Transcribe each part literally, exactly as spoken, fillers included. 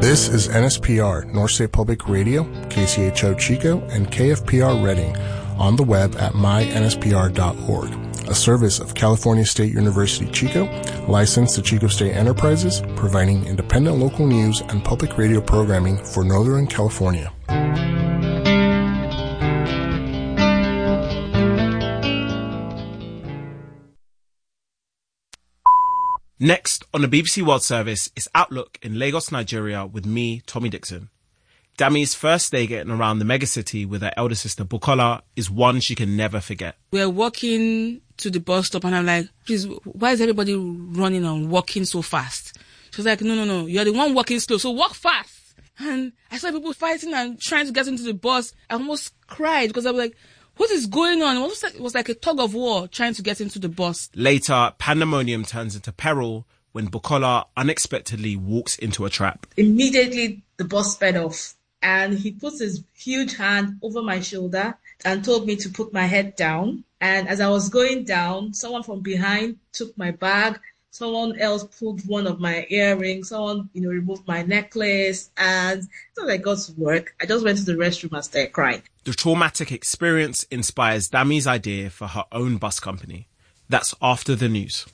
This is N S P R, North State Public Radio, K C H O Chico, and K F P R Reading, on the web at my n s p r dot org, a service of California State University Chico, licensed to Chico State Enterprises, providing independent local news and public radio programming for Northern California. Next on the B B C World Service is Outlook in Lagos, Nigeria with me, Tommy Dixon. Dami's first day getting around the megacity with her elder sister Bukola is one she can never forget. We're walking to the bus stop and I'm like, please, why is everybody running and walking so fast? She was like, no, no, no, you're the one walking slow, so walk fast. And I saw people fighting and trying to get into the bus. I almost cried because I was like, what is going on? It was, like, it was like a tug of war trying to get into the bus. Later, pandemonium turns into peril when Bukola unexpectedly walks into a trap. Immediately, the bus sped off and he puts his huge hand over my shoulder and told me to put my head down. And as I was going down, someone from behind took my bag. Someone else pulled one of my earrings. Someone, you know, removed my necklace. And as I got to work, I just went to the restroom and started crying. The traumatic experience inspires Dami's idea for her own bus company. That's after the news.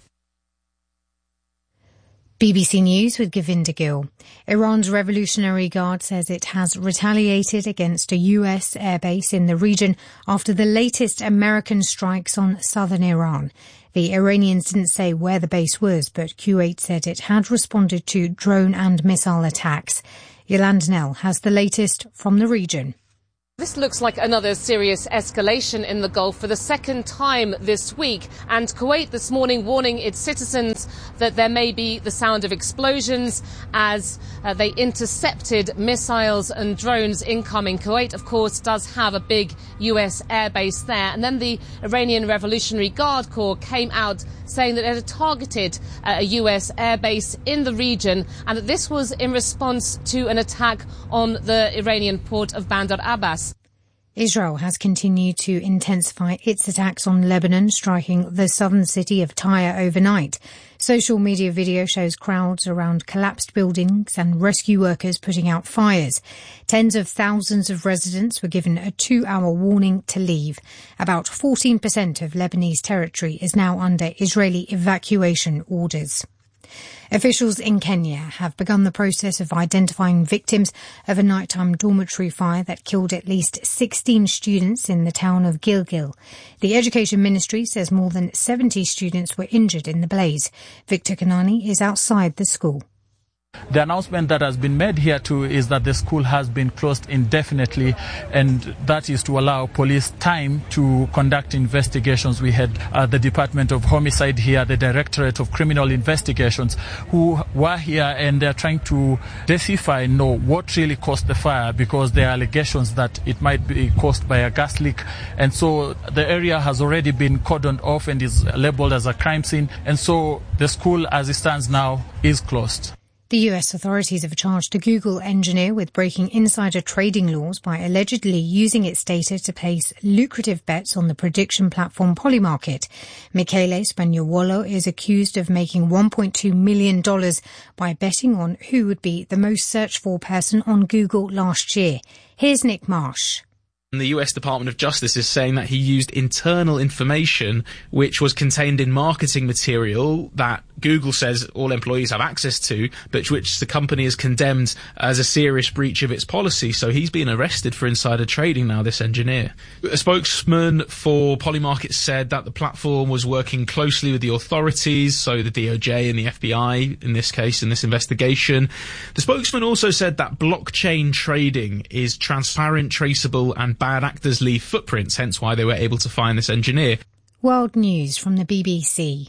B B C News with Govinda Gill. Iran's Revolutionary Guard says it has retaliated against a U S airbase in the region after the latest American strikes on southern Iran. The Iranians didn't say where the base was, but Kuwait said it had responded to drone and missile attacks. Yolanda Nell has the latest from the region. This looks like another serious escalation in the Gulf for the second time this week. And Kuwait this morning warning its citizens that there may be the sound of explosions as uh, they intercepted missiles and drones incoming. Kuwait, of course, does have a big U S airbase there. And then the Iranian Revolutionary Guard Corps came out saying that it had targeted uh, a U S airbase in the region and that this was in response to an attack on the Iranian port of Bandar Abbas. Israel has continued to intensify its attacks on Lebanon, striking the southern city of Tyre overnight. Social media video shows crowds around collapsed buildings and rescue workers putting out fires. Tens of thousands of residents were given a two-hour warning to leave. About fourteen percent of Lebanese territory is now under Israeli evacuation orders. Officials in Kenya have begun the process of identifying victims of a nighttime dormitory fire that killed at least sixteen students in the town of Gilgil. The Education Ministry says more than seventy students were injured in the blaze. Victor Kanani is outside the school. The announcement that has been made here too is that the school has been closed indefinitely, and that is to allow police time to conduct investigations. We had uh, the Department of Homicide here, the Directorate of Criminal Investigations, who were here and they're trying to decipher and know what really caused the fire, because there are allegations that it might be caused by a gas leak. And so the area has already been cordoned off and is labeled as a crime scene. And so the school, as it stands now, is closed. The U S authorities have charged a Google engineer with breaking insider trading laws by allegedly using its data to place lucrative bets on the prediction platform Polymarket. Michele Spagnuolo is accused of making one point two million dollars by betting on who would be the most searched for person on Google last year. Here's Nick Marsh. The U S Department of Justice is saying that he used internal information which was contained in marketing material that Google says all employees have access to, but which the company has condemned as a serious breach of its policy. So he's been arrested for insider trading now, this engineer. A spokesman for Polymarket said that the platform was working closely with the authorities, so the D O J and the F B I in this case, in this investigation. The spokesman also said that blockchain trading is transparent, traceable, and bad actors leave footprints, hence why they were able to find this engineer. World News from the B B C.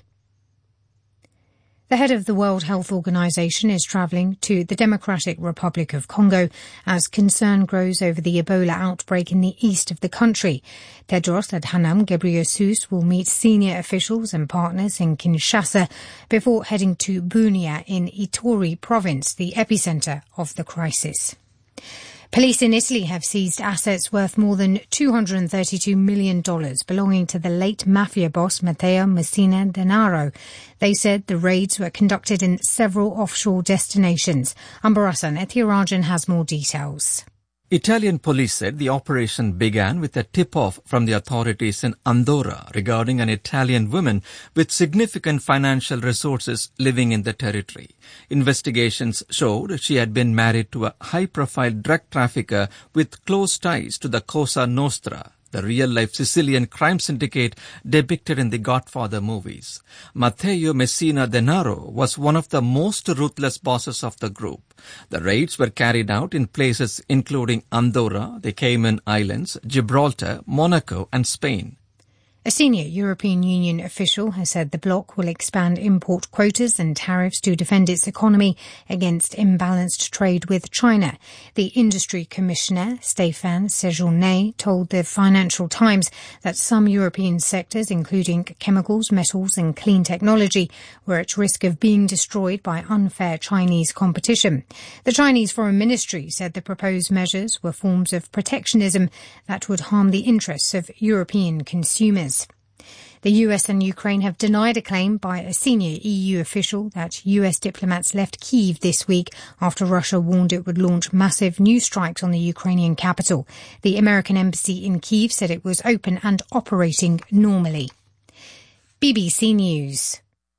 The head of the World Health Organization is travelling to the Democratic Republic of Congo as concern grows over the Ebola outbreak in the east of the country. Tedros Adhanom Ghebreyesus will meet senior officials and partners in Kinshasa before heading to Bunia in Ituri province, the epicentre of the crisis. Police in Italy have seized assets worth more than two hundred thirty-two million dollars belonging to the late mafia boss Matteo Messina Denaro. They said the raids were conducted in several offshore destinations. Ambarasan Ethirajan has more details. Italian police said the operation began with a tip-off from the authorities in Andorra regarding an Italian woman with significant financial resources living in the territory. Investigations showed she had been married to a high-profile drug trafficker with close ties to the Cosa Nostra, the real-life Sicilian crime syndicate depicted in the Godfather movies. Matteo Messina Denaro was one of the most ruthless bosses of the group. The raids were carried out in places including Andorra, the Cayman Islands, Gibraltar, Monaco and Spain. A senior European Union official has said the bloc will expand import quotas and tariffs to defend its economy against imbalanced trade with China. The industry commissioner, Stéphane Séjourné, told the Financial Times that some European sectors, including chemicals, metals and clean technology, were at risk of being destroyed by unfair Chinese competition. The Chinese Foreign Ministry said the proposed measures were forms of protectionism that would harm the interests of European consumers. The U S and Ukraine have denied a claim by a senior E U official that U S diplomats left Kyiv this week after Russia warned it would launch massive new strikes on the Ukrainian capital. The American embassy in Kyiv said it was open and operating normally. B B C News.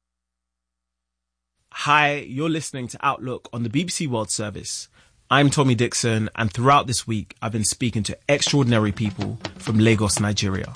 Hi, you're listening to Outlook on the B B C World Service. I'm Tommy Dixon, and throughout this week, I've been speaking to extraordinary people from Lagos, Nigeria.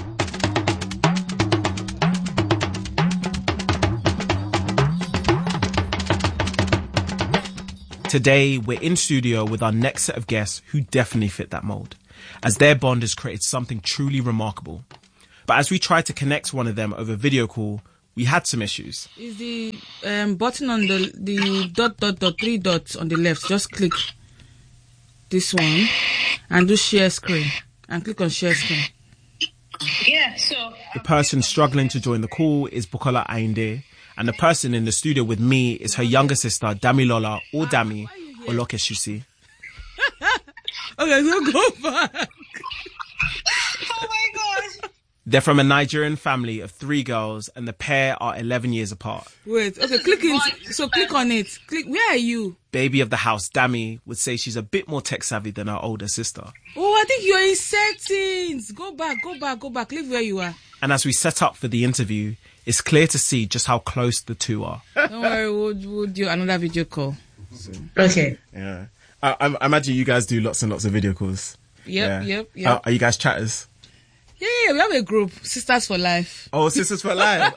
Today, we're in studio with our next set of guests who definitely fit that mould, as their bond has created something truly remarkable. But as we tried to connect one of them over video call, we had some issues. Is the um, button on the the dot dot dot three dots on the left? Just click this one and do share screen, and click on share screen. Yeah. So the person struggling to join the call is Bukola Ayinde. And the person in the studio with me is her younger sister, Damilola, or Dami, Olokeshusi. Okay, so go back. Oh my gosh. They're from a Nigerian family of three girls, and the pair are eleven years apart. Wait, okay, click in. So click on it. Click. Where are you? Baby of the house, Dami, would say she's a bit more tech savvy than her older sister. Oh, I think you're in settings. Go back, go back, go back. Leave where you are. And as we set up for the interview, it's clear to see just how close the two are. Don't worry, we'll, we'll do another video call. So, Okay. Yeah. I, I imagine you guys do lots and lots of video calls. Yep, yeah. yep, yep. Uh, are you guys chatters? Yeah, yeah, we have a group, Sisters for Life. Oh, Sisters for Life.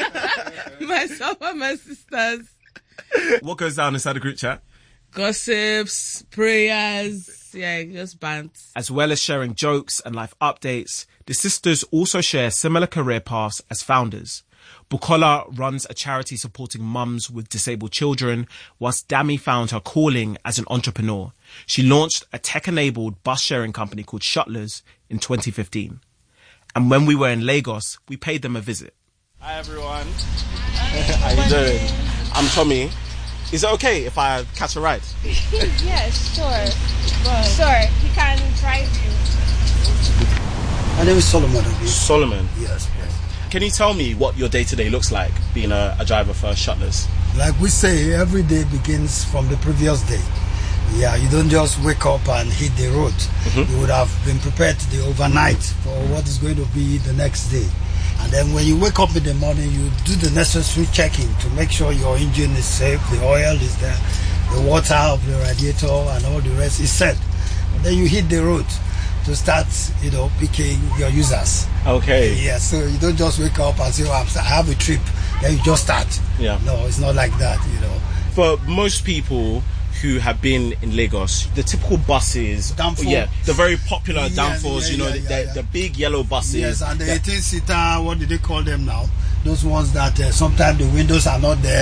Myself and my sisters. What goes down inside the group chat? Gossips, prayers, yeah, just bants. As well as sharing jokes and life updates, the sisters also share similar career paths as founders. Bukola runs a charity supporting mums with disabled children, whilst Dami found her calling as an entrepreneur. She launched a tech-enabled bus-sharing company called Shuttlers in twenty fifteen. And when we were in Lagos, we paid them a visit. Hi, everyone. How you doing? I'm Tommy. Is it okay if I catch a ride? Yes, sure. Well, sure, he can drive you. My name is Solomon. Solomon? Yes, yes. Can you tell me what your day-to-day looks like being a, a driver for Shuttlers? Like we say, every day begins from the previous day. Yeah, you don't just wake up and hit the road. Mm-hmm. You would have been prepared the overnight for what is going to be the next day. And then when you wake up in the morning, you do the necessary checking to make sure your engine is safe, the oil is there, the water of the radiator and all the rest is set. And then you hit the road to start, you know, picking your users. Okay. Yeah, so you don't just wake up and say, oh, I have a trip, then you just start. Yeah. No, it's not like that, you know. For most people who have been in Lagos, the typical buses, Danfo. yeah, the very popular Yeah, Danfos, yeah, you know, yeah, the, yeah, yeah. the big yellow buses. Yes, and the that- eighteen-seater, what do they call them now? Those ones that uh, sometimes the windows are not there,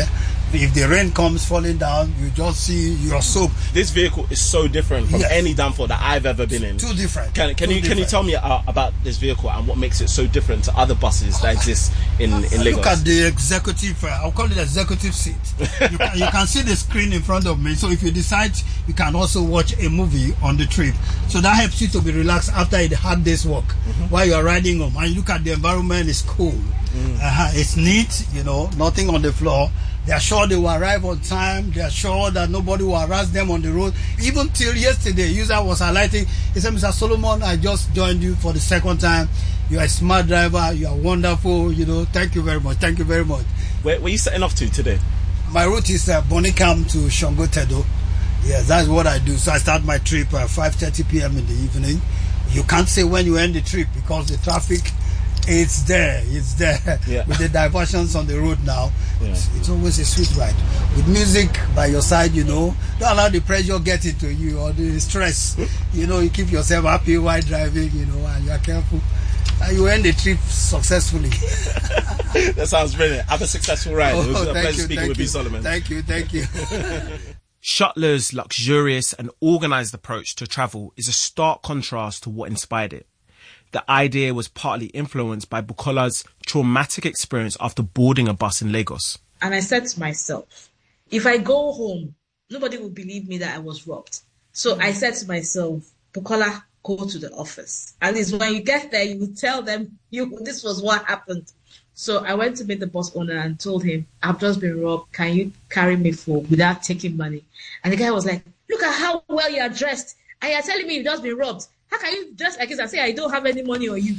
If the rain comes falling down, you just see your soap. This vehicle is so different from Yes. any Danfo that I've ever been in. Too different. Can, can Too you can you different. tell me uh, about this vehicle and what makes it so different to other buses that exist in, in Lagos? Look at the executive, uh, I'll call it executive seat. you, can, you can see the screen in front of me. So if you decide, you can also watch a movie on the trip. So that helps you to be relaxed after a hard day's work mm-hmm. while you're riding home. And you look at the environment, it's cool. Mm. Uh-huh. It's neat, you know, nothing on the floor. They are sure they will arrive on time. They are sure that nobody will harass them on the road. Even till yesterday, user was highlighting. He said, Mister Solomon, I just joined you for the second time. You are a smart driver. You are wonderful. You know, thank you very much. Thank you very much. Where, where are you setting off to today? My route is uh, Bonicam to Shango Tedo. Yes, that's what I do. So I start my trip at five thirty p.m. in the evening. You can't say when you end the trip because the traffic, it's there. It's there. Yeah. With the diversions on the road now, yeah. it's, it's always a sweet ride. With music by your side, you know, don't allow the pressure get into you or the stress. You know, you keep yourself happy while driving, you know, and you are careful. And you end the trip successfully. That sounds brilliant. Have a successful ride. Oh, it was a thank pleasure you, speaking thank with you. you, Solomon. Thank you, thank you. Shuttler's luxurious and organised approach to travel is a stark contrast to what inspired it. The idea was partly influenced by Bukola's traumatic experience after boarding a bus in Lagos. And I said to myself, if I go home, nobody will believe me that I was robbed. So I said to myself, Bukola, go to the office. At least when you get there, you will tell them you this was what happened. So I went to meet the bus owner and told him, I've just been robbed. Can you carry me for without taking money? And the guy was like, look at how well you are dressed. And you're telling me you've just been robbed. How can you dress like this and say I don't have any money on you?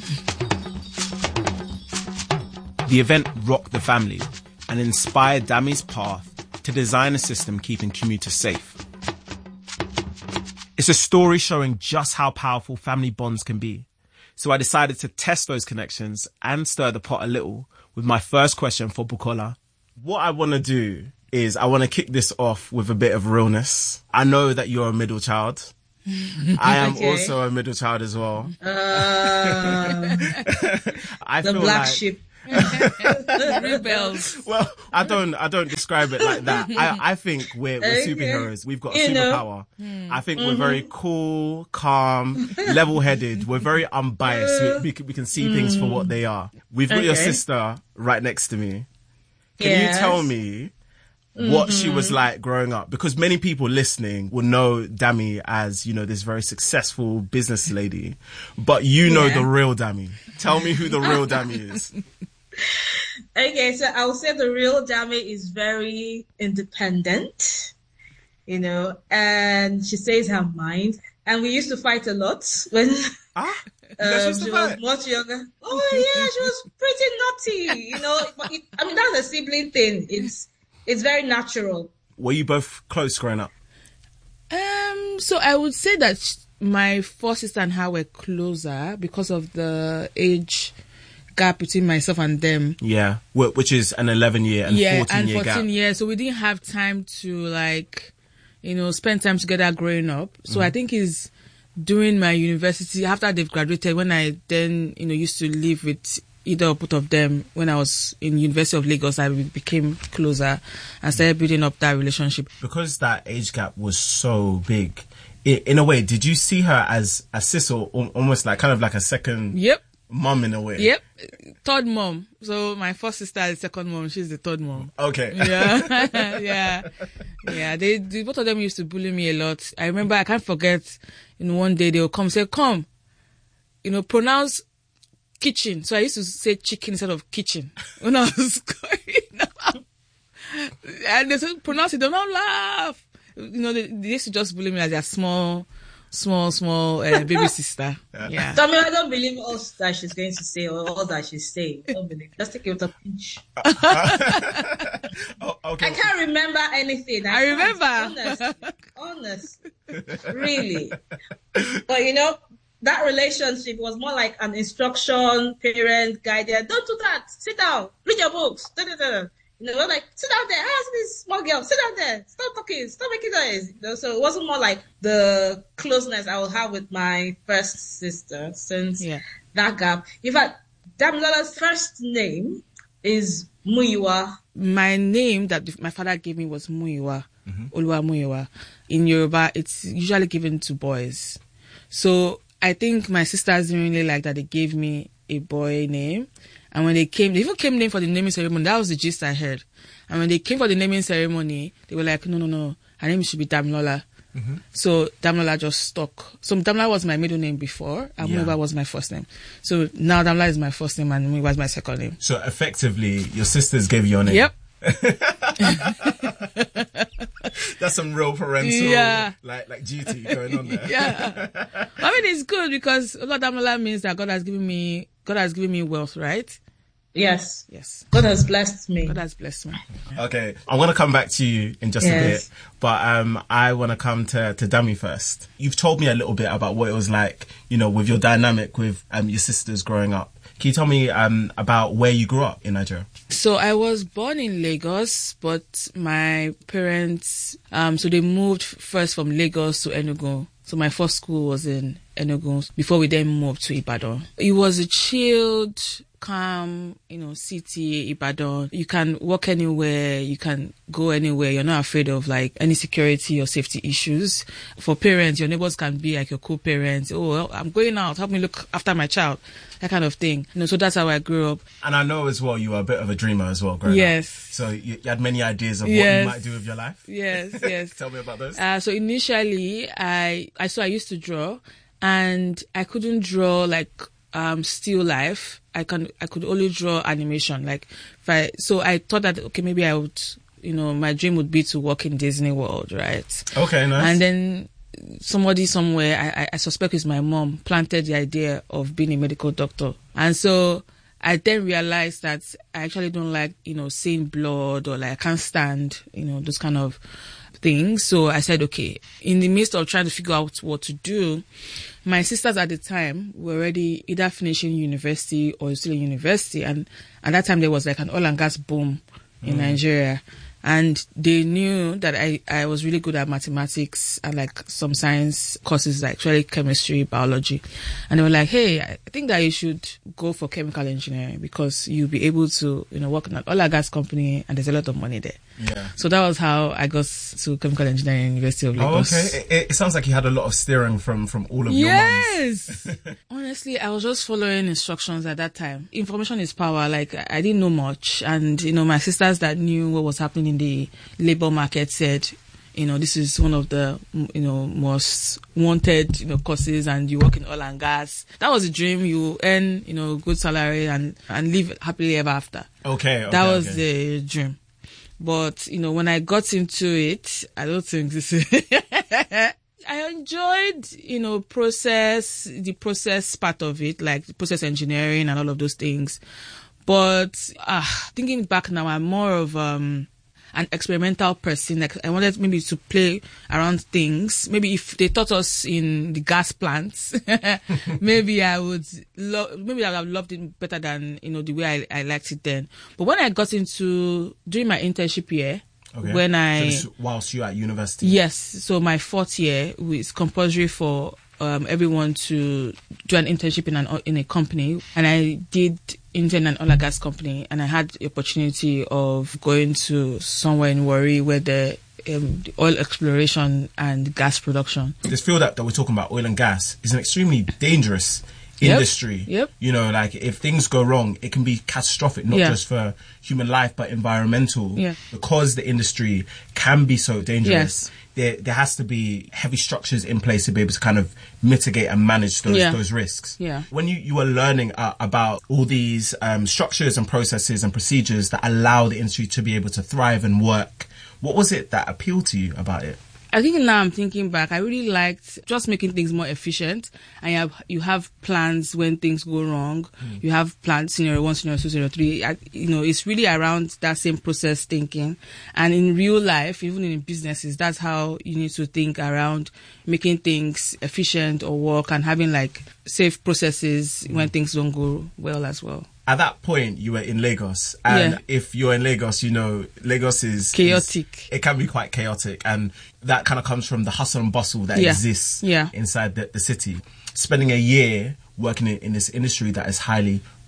The event rocked the family and inspired Dami's path to design a system keeping commuters safe. It's a story showing just how powerful family bonds can be. So I decided to test those connections and stir the pot a little with my first question for Bukola. What I want to do is I want to kick this off with a bit of realness. I know that you're a middle child. I am Okay. also a middle child as well. Uh, I the feel black like, sheep. Rebels. Well, I don't, I don't describe it like that. I, I think we're, we're Okay. superheroes. We've got a You know. superpower. I think we're very cool, calm, level-headed. We're very unbiased. We, we, can, we can see things for what they are. We've got your Okay. sister right next to me. Can Yes. you tell me what she was like growing up? Because many people listening will know Dami as, you know, this very successful business lady, but you know Yeah. the real Dami. Tell me who the real Dami is. Okay, so I'll say the real Dami is very independent, you know, and she says her mind. And we used to fight a lot when Ah, um, used to she fight? was much younger. Oh yeah, she was pretty naughty, you know. But it, I mean, that's a sibling thing. It's it's very natural. Were you both close growing up? Um, so I would say that sh- my four sister and her were closer because of the age gap between myself and them. Yeah, wh- which is an eleven year and yeah, fourteen and year fourteen gap. years. So we didn't have time to like, you know, spend time together growing up. So Mm. I think it's during my university after they've graduated when I then, you know, used to live with either or both of them. When I was in University of Lagos, I be- became closer and started building up that relationship. Because that age gap was so big, i- in a way, did you see her as a sis or al- almost like kind of like a second Yep. mum in a way? Yep. Third mom. So my first sister is second mom. She's the third mom. Okay. Yeah. yeah. Yeah. They, they, both of them used to bully me a lot. I remember, I can't forget, you know, one day they would come and say, come, you know, pronounce kitchen. So I used to say chicken instead of kitchen when I was growing up. And they said, pronounce it, don't laugh. You know, they, they used to just bully me as their small, small, small uh, baby sister. Yeah. So I mean, I don't believe all that she's going to say or all that she's saying. I don't believe. Just take it with a pinch. Oh, okay. I can't remember anything. I can't. remember. Honest, honest, really. But you know, that relationship was more like an instruction, parent, guidance. Don't do that. Sit down. Read your books. Da, da, da. You know, we're like, sit down there. Ask this small girl. Sit down there. Stop talking. Stop making noise. You know, so it wasn't more like the closeness I would have with my first sister since Yeah. that gap. In fact, Damilola's first name is Muyiwa. My name that my father gave me was Muyiwa, mm-hmm. Oluwa Muyiwa. In Yoruba, it's usually given to boys. So I think my sisters didn't really like that they gave me a boy name. And when they came, they even came name for the naming ceremony. That was the gist I heard. And when they came for the naming ceremony, they were like, no, no, no, her name should be Damilola. Mm-hmm. So Damilola just stuck. So Damilola was my middle name before, and yeah. Muyiwa was my first name. So now Damilola is my first name, and Muyiwa is my second name. So effectively, your sisters gave you your name. Yep. That's some real parental, yeah. like like duty going on there. Yeah. I mean, it's good because Damilola means that God has given me God has given me wealth, right? Yes. Yes. God has blessed me. God has blessed me. Okay. I want to come back to you in just yes. a bit, but um, I want to come to, to Dami first. You've told me a little bit about what it was like, you know, with your dynamic with um, your sisters growing up. Can you tell me um, about where you grew up in Nigeria? So I was born in Lagos, but my parents, um, so they moved first from Lagos to Enugu. So my first school was in Enugu before we then moved to Ibadan. It was a chilled, calm, you know, city, Ibadan. You can walk anywhere, you can go anywhere. You're not afraid of like any security or safety issues. For parents, your neighbors can be like your co-parents. Oh, well, I'm going out, help me look after my child. That kind of thing. You know, so that's how I grew up. And I know as well you were a bit of a dreamer as well growing yes. up. So you, you had many ideas of yes. what you might do with your life. Yes, yes. Tell me about those. Uh, so initially, I, I so I used to draw, and I couldn't draw like um still life. I can I could only draw animation. Like if I so I thought that okay, maybe I would, you know, my dream would be to work in Disney World, right? Okay, nice. And then somebody somewhere, I, I suspect it's my mom, planted the idea of being a medical doctor. And so I then realized that I actually don't like, you know, seeing blood, or like I can't stand, you know, those kind of things. So I said, okay, in the midst of trying to figure out what to do, my sisters at the time were already either finishing university or still in university. And at that time, there was like an oil and gas boom in mm. Nigeria. And they knew that I, I was really good at mathematics and like some science courses, like actually chemistry, biology. And they were like, hey, I think that you should go for chemical engineering because you'll be able to, you know, work in an oil and gas company and there's a lot of money there. Yeah. So that was how I got to chemical engineering at University of Lagos. Oh, okay. It, it sounds like you had a lot of steering from, from all of yes. your mums. Honestly, I was just following instructions at that time. Information is power. Like, I didn't know much. And, you know, my sisters that knew what was happening in the labor market said, you know, this is one of the, you know, most wanted, you know, courses, and you work in oil and gas. That was a dream. You earn, you know, good salary and, and live happily ever after. Okay. okay that was okay. the dream. But, you know, when I got into it, I don't think this is... I enjoyed, you know, process, the process part of it, like the process engineering and all of those things. But uh, thinking back now, I'm more of um, an experimental person. Like I wanted maybe to play around things. Maybe if they taught us in the gas plants, maybe I would, lo- maybe I would have loved it better than, you know, the way I, I liked it then. But when I got into, during my internship year, okay. when I... So whilst you're at university? Yes. So my fourth year, it's compulsory for um, everyone to do an internship in an in a company. And I did intern in an oil and gas company, and I had the opportunity of going to somewhere in Warri where the, um, the oil exploration and gas production. This field that, that we're talking about, oil and gas, is an extremely dangerous industry. Yep. Yep. You know, like if things go wrong, it can be catastrophic, not yeah. just for human life, but environmental. Yeah. Because the industry can be so dangerous, yes. there there has to be heavy structures in place to be able to kind of mitigate and manage those yeah. those risks. Yeah. When you, you were learning uh, about all these um, structures and processes and procedures that allow the industry to be able to thrive and work, what was it that appealed to you about it? I think now I'm thinking back, I really liked just making things more efficient, and you have, you have plans when things go wrong. Mm. You have plans, scenario one, scenario two, scenario three. I, you know, it's really around that same process thinking. And in real life, even in businesses, that's how you need to think around making things efficient or work and having like safe processes mm. when things don't go well as well. At that point, you were in Lagos, and yeah. if you're in Lagos, you know, Lagos is... chaotic. Is, it can be quite chaotic, and that kind of comes from the hustle and bustle that yeah. exists yeah. inside the, the city. Spending a year working in, in this industry that is highly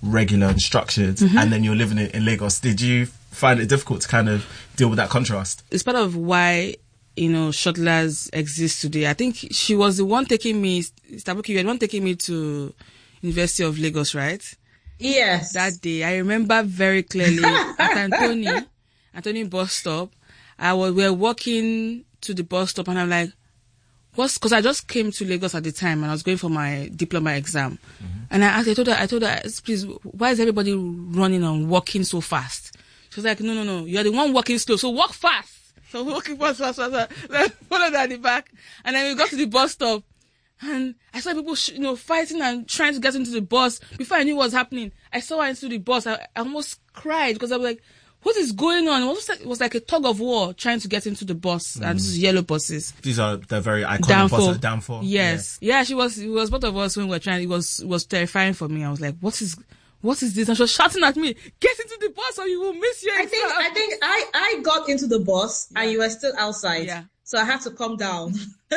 regular and structured, Mhm. and then you're living in, in Lagos. Did you find it difficult to kind of deal with that contrast? It's part of why, you know, shuttlers exist today. I think she was the one taking me, Stabuki, you were the one taking me to University of Lagos, right? Yes. That day, I remember very clearly at Anthony, Anthony bus stop. I was, we were walking to the bus stop and I'm like, what's, cause I just came to Lagos at the time and I was going for my diploma exam. Mm-hmm. And I asked, I told her, I told her, please, why is everybody running and walking so fast? She was like, no, no, no, you're the one walking slow, so walk fast. So walking fast, fast, fast, fast. Then followed her at the back. And then we got to the bus stop. And I saw people, you know, fighting and trying to get into the bus. Before I knew what was happening, I saw her into the bus. I, I almost cried because I was like, what is going on? It was like, it was like a tug of war trying to get into the bus. Mm. And this is yellow buses. These are the very iconic Downfall. buses. Downfall. Yes. Yeah. yeah, she was, it was both of us when we were trying. It was, it was terrifying for me. I was like, what is, what is this? And she was shouting at me, get into the bus or you will miss your I exam. think, I think I, I got into the bus yeah. and you were still outside. Yeah. So I had to come down.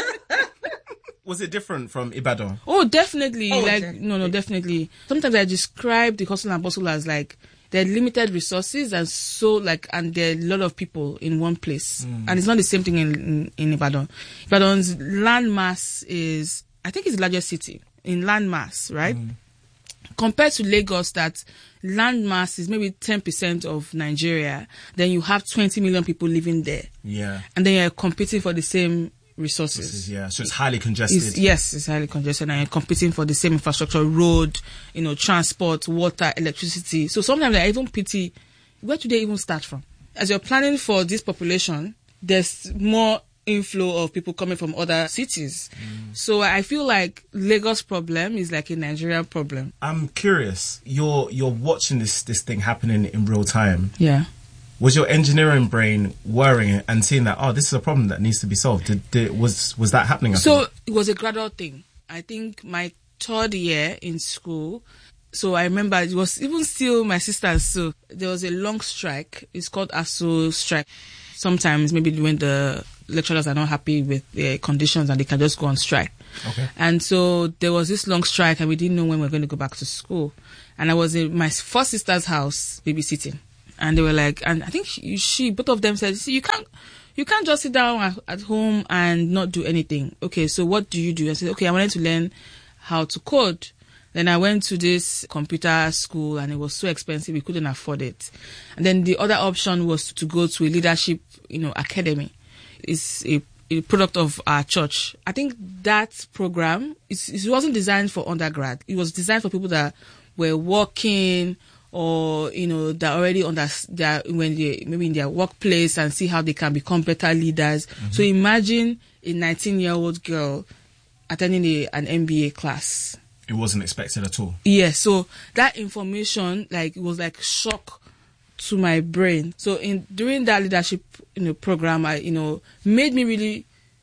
Was it different from Ibadan? Oh, definitely. Oh, like, definitely. no, no, definitely. Sometimes I describe the hustle and bustle as like, there are limited resources and so like, and there are a lot of people in one place. Mm. And it's not the same thing in, in, in Ibadan. Ibadan's land mass is, I think it's the largest city in land mass, right? Mm. Compared to Lagos, that land mass is maybe ten percent of Nigeria, then you have twenty million people living there. Yeah. And then you're competing for the same resources. Is, yeah, so it's highly congested. It's, yes, it's highly congested, and you're competing for the same infrastructure, road, you know, transport, water, electricity. So sometimes I even pity, where do they even start from? As you're planning for this population, there's more inflow of people coming from other cities. Mm. So I feel like Lagos problem is like a Nigerian problem. I'm curious. You're you're watching this this thing happening in real time. Yeah. Was your engineering brain worrying and seeing that, oh, this is a problem that needs to be solved? Did, did was was that happening? So all? It was a gradual thing. I think my third year in school. So I remember it was even still my sister. So there was a long strike. It's called A S U strike. Sometimes maybe when the lecturers are not happy with the conditions and they can just go on strike. Okay. And so there was this long strike and we didn't know when we were going to go back to school. And I was in my first sister's house babysitting. And they were like, and I think she, she both of them said, see, you can't, you can't just sit down at, at home and not do anything. Okay, so what do you do? I said, okay, I wanted to learn how to code. Then I went to this computer school and it was so expensive, we couldn't afford it. And then the other option was to go to a leadership, you know, academy. It's a, a product of our church. I think that program, it's, it wasn't designed for undergrad. It was designed for people that were working or, you know, that already under their, when they, maybe in their workplace and see how they can become better leaders. Mm-hmm. So imagine a nineteen-year-old girl attending a, an M B A class. It wasn't expected at all. Yeah, so that information, like, it was like shock to my brain. So in during that leadership, you know, program, I, you know, made me really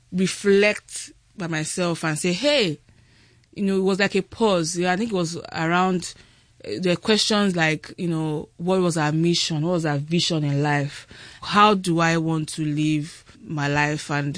reflect by myself and say, hey, you know, it was like a pause. Yeah, I think it was around, there were questions like, you know, what was our mission? What was our vision in life? How do I want to live my life? And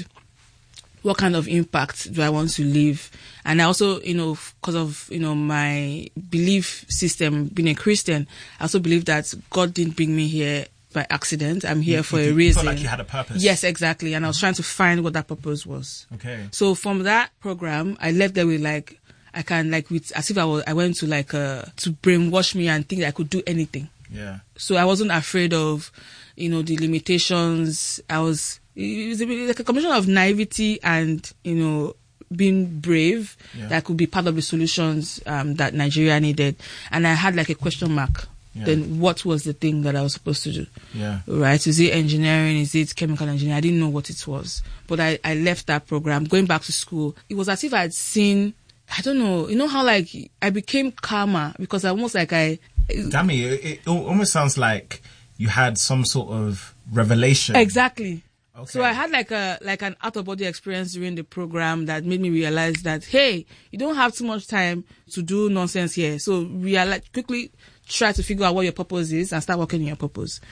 what kind of impact do I want to leave? And I also, you know, because of, you know, my belief system, being a Christian, I also believe that God didn't bring me here by accident. I'm here you, for you, a reason. You felt like you had a purpose. Yes, exactly. And I was trying to find what that purpose was. Okay. So from that program, I left there with like, I can like, with as if I was, I went to like, uh, to brainwash me and think that I could do anything. Yeah. So I wasn't afraid of, you know, the limitations. I was, it was like a combination of naivety and, you know, being brave yeah. that could be part of the solutions um, that Nigeria needed. And I had like a question mark. Yeah. Then what was the thing that I was supposed to do? Yeah. Right? Is it engineering? Is it chemical engineering? I didn't know what it was. But I, I left that program, going back to school. It was as if I had seen, I don't know, you know how like I became calmer because I almost like I... Dammy, it, it almost sounds like you had some sort of revelation. Exactly. Okay. So I had like a like an out of body experience during the program that made me realize that, hey, you don't have too much time to do nonsense here. So realize, quickly try to figure out what your purpose is and start working on your purpose.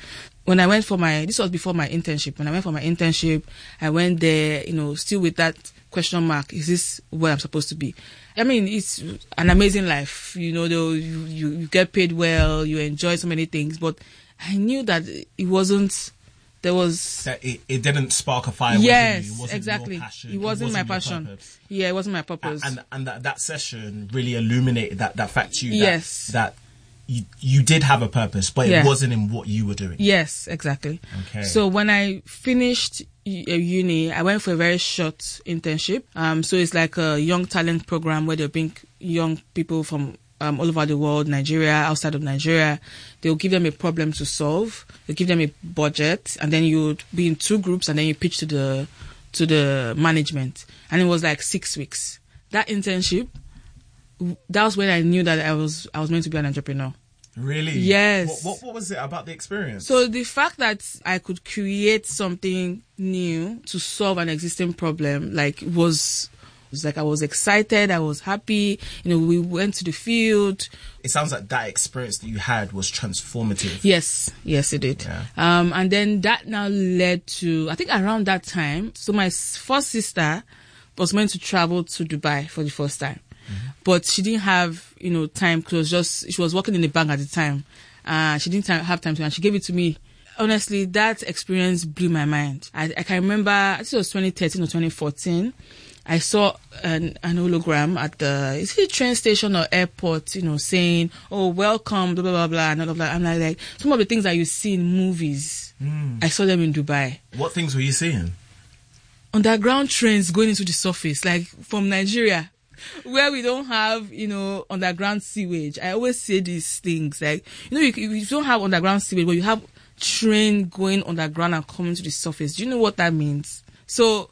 when I went for my, this was before my internship. When I went for my internship, I went there, you know, still with that question mark. Is this where I'm supposed to be? I mean, it's an amazing life. You know, though, you, you, you get paid well, you enjoy so many things, but I knew that it wasn't, there was... That it, it didn't spark a fire yes, within you. It wasn't exactly. Your passion. It wasn't, it wasn't my your passion. Purpose. Yeah, it wasn't my purpose. And and, and that, that session really illuminated that, that fact to you. That, yes. That you, you did have a purpose, but yeah. it wasn't in what you were doing. Yes, exactly. Okay. So when I finished uni, I went for a very short internship. Um, so it's like a young talent program where they bring young people from um, all over the world, Nigeria, outside of Nigeria. They'll give them a problem to solve. They'll give them a budget, and then you would be in two groups, and then you pitch to the to the management. And it was like six weeks. That internship, that was when I knew that I was I was meant to be an entrepreneur. Really? Yes. What, what, what was it about the experience? So the fact that I could create something new to solve an existing problem, like, was, was like I was excited, I was happy. You know, we went to the field. It sounds like that experience that you had was transformative. Yes, yes, it did. Yeah. Um, and then that now led to, I think around that time, so my first sister was meant to travel to Dubai for the first time. Mm-hmm. But she didn't have, you know, time because just she was working in the bank at the time. Uh, she didn't have time to, and she gave it to me. Honestly, that experience blew my mind. I, I can remember, I think it was twenty thirteen or twenty fourteen. I saw an, an hologram at the, is it train station or airport, you know, saying, oh, welcome, blah, blah, blah, blah, and all of that. I'm like, like, some of the things that you see in movies, mm. I saw them in Dubai. What things were you seeing? Underground trains going into the surface, like from Nigeria, where we don't have, you know, underground sewage. I always say these things, like, you know, you, you don't have underground sewage, but you have train going underground and coming to the surface. Do you know what that means? So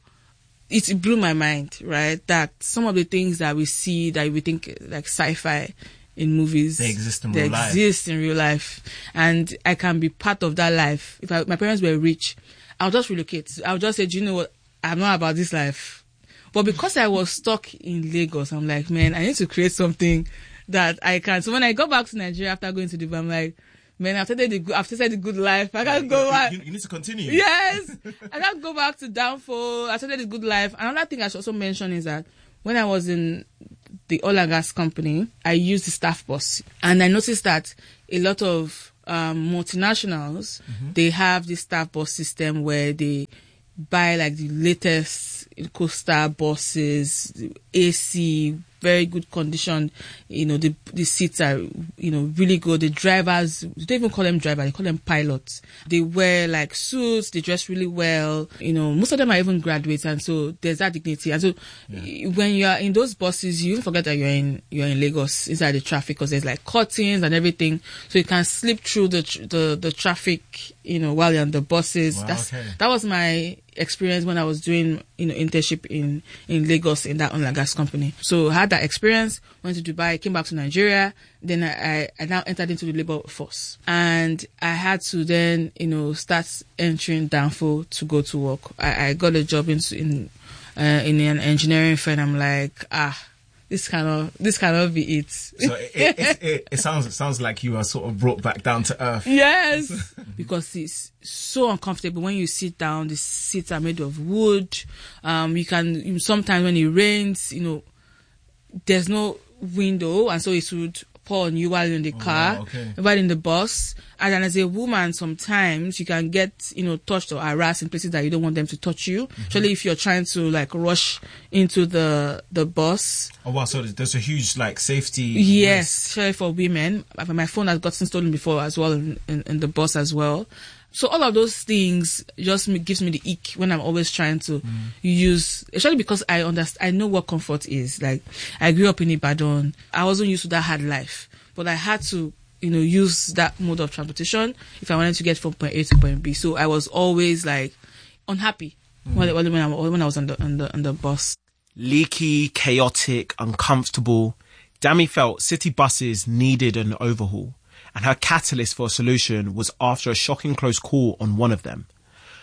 it blew my mind, right? That some of the things that we see that we think like sci-fi in movies, they exist in they real life. exist in real life, and I can be part of that life. If I, my parents were rich, I'll just relocate. I'll just say, do you know what? I'm not about this life. But because I was stuck in Lagos, I'm like, man, I need to create something that I can. So when I go back to Nigeria after going to Dubai, I'm like, man, I've tasted the good, I've tasted the good life. I can't you, go you, back. You, you need to continue. Yes. I can't go back to downfall. I've tasted the good life. Another thing I should also mention is that when I was in the oil and gas company, I used the staff bus. And I noticed that a lot of um, multinationals, mm-hmm. they have this staff bus system where they buy like the latest Costa buses, A C, very good condition. You know, the the seats are, you know, really good. The drivers, they don't even call them drivers, they call them pilots. They wear like suits, they dress really well. You know, most of them are even graduates, and so there's that dignity. And so yeah. when you are in those buses, you don't forget that you're in you're in Lagos inside the traffic, because there's like curtains and everything, so you can slip through the the the traffic, you know, while you're on the buses. Wow, That's okay. that was my experience when I was doing, you know, internship in in Lagos in that oil and gas company. So I had that experience, went to Dubai, came back to Nigeria, then I, I, I now entered into the labor force, and I had to then, you know, start entering Danfo to go to work. I, I got a job in in, uh, in an engineering firm. I'm like, ah, this cannot this cannot be it. So it, it, it, it, it sounds it sounds like you are sort of brought back down to earth. Yes, because it's so uncomfortable when you sit down. The seats are made of wood. Um, you can sometimes when it rains, you know, there's no window, and so it would pour on you while you're in the oh, car, wow, okay. while in the bus. And then as a woman, sometimes you can get, you know, touched or harassed in places that you don't want them to touch you. Mm-hmm. Especially if you're trying to like rush into the the bus. Oh wow! So there's a huge like safety. Yes, risk. especially for women. My phone has gotten stolen before as well in, in, in the bus as well. So all of those things just me, gives me the ick when I'm always trying to mm. use, especially because I understand, I know what comfort is. Like, I grew up in Ibadan. I wasn't used to that hard life, but I had to, you know, use that mode of transportation if I wanted to get from point A to point B. So I was always like unhappy mm. when, when, I, when I was on the, on the, on the bus. Leaky, chaotic, uncomfortable. Dami felt city buses needed an overhaul, and her catalyst for a solution was after a shocking close call on one of them.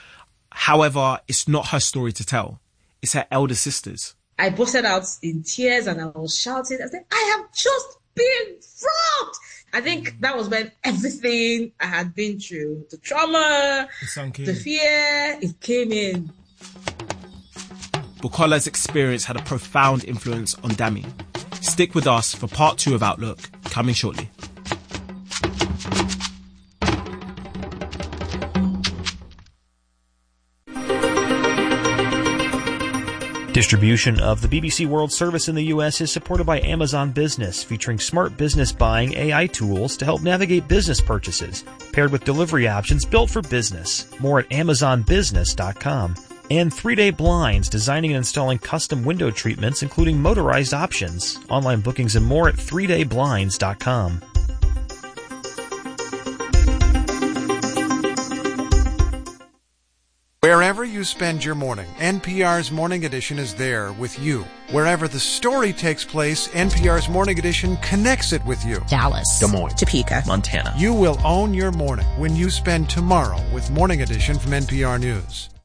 However, it's not her story to tell. It's her elder sister's. I busted out in tears and I was shouting. I said, I have just being robbed. I think that was when everything I had been through, the trauma, the fear, it came in. Bukola's experience had a profound influence on Dami. Stick with us for part two of Outlook, coming shortly. Distribution of the B B C World Service in the U S is supported by Amazon Business, featuring smart business buying A I tools to help navigate business purchases, paired with delivery options built for business. More at amazon business dot com. And three day Blinds, designing and installing custom window treatments, including motorized options. Online bookings and more at three day blinds dot com. Wherever you spend your morning, N P R's Morning Edition is there with you. Wherever the story takes place, N P R's Morning Edition connects it with you. Dallas, Des Moines, Topeka, Montana. You will own your morning when you spend tomorrow with Morning Edition from N P R News.